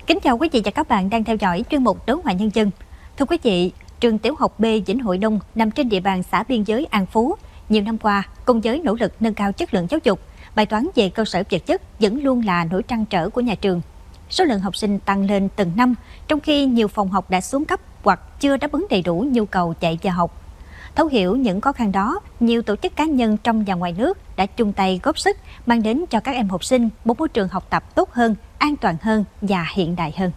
Kính chào quý vị và các bạn đang theo dõi chuyên mục Đối ngoại nhân dân. Thưa quý vị, trường tiểu học B Vĩnh Hội Đông nằm trên địa bàn xã biên giới An Phú. Nhiều năm qua, cùng với nỗ lực nâng cao chất lượng giáo dục, bài toán về cơ sở vật chất vẫn luôn là nỗi trăn trở của nhà trường. Số lượng học sinh tăng lên từng năm, trong khi nhiều phòng học đã xuống cấp hoặc chưa đáp ứng đầy đủ nhu cầu dạy và học. Thấu hiểu những khó khăn đó, nhiều tổ chức cá nhân trong và ngoài nước đã chung tay góp sức mang đến cho các em học sinh một môi trường học tập tốt hơn, an toàn hơn và hiện đại hơn.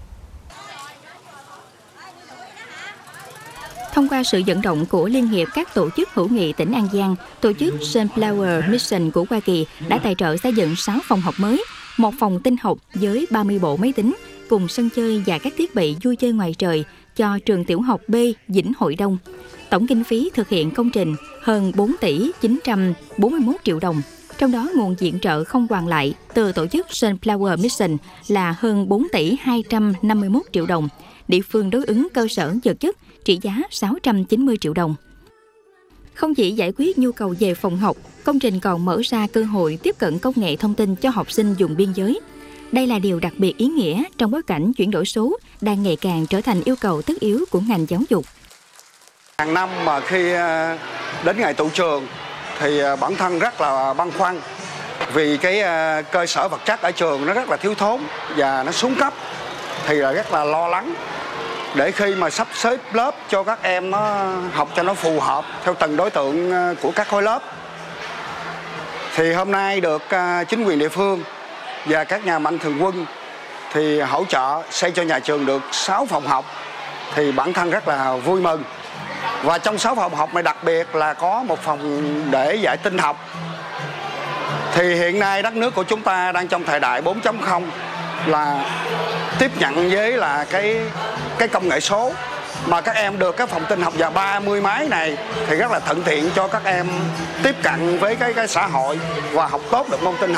Thông qua sự vận động của Liên hiệp các tổ chức hữu nghị tỉnh An Giang, tổ chức Sunflower Mission của Hoa Kỳ đã tài trợ xây dựng 6 phòng học mới, một phòng tin học với 30 bộ máy tính, cùng sân chơi và các thiết bị vui chơi ngoài trời cho trường tiểu học B Vĩnh Hội Đông. Tổng kinh phí thực hiện công trình hơn 4 tỷ 941 triệu đồng. Trong đó nguồn viện trợ không hoàn lại từ tổ chức Sunflower Mission là hơn 4 tỷ 251 triệu đồng. Địa phương đối ứng cơ sở vật chất trị giá 690 triệu đồng. Không chỉ giải quyết nhu cầu về phòng học, công trình còn mở ra cơ hội tiếp cận công nghệ thông tin cho học sinh vùng biên giới. Đây là điều đặc biệt ý nghĩa trong bối cảnh chuyển đổi số đang ngày càng trở thành yêu cầu tất yếu của ngành giáo dục. Hàng năm mà khi đến ngày tụ trường thì bản thân rất là băn khoăn vì cái cơ sở vật chất ở trường nó rất là thiếu thốn và nó xuống cấp, thì là rất là lo lắng để khi mà sắp xếp lớp cho các em nó học cho nó phù hợp theo từng đối tượng của các khối lớp. Thì hôm nay được chính quyền địa phương và các nhà mạnh thường quân thì hỗ trợ xây cho nhà trường được 6 phòng học, thì bản thân rất là vui mừng. Và trong 6 phòng học này đặc biệt là có một phòng để dạy tin học. Thì hiện nay đất nước của chúng ta đang trong thời đại 4.0 là tiếp nhận với là cái công nghệ số, mà các em được cái phòng tin học và 30 máy này thì rất là thuận tiện cho các em tiếp cận với cái xã hội và học tốt được môn tin học.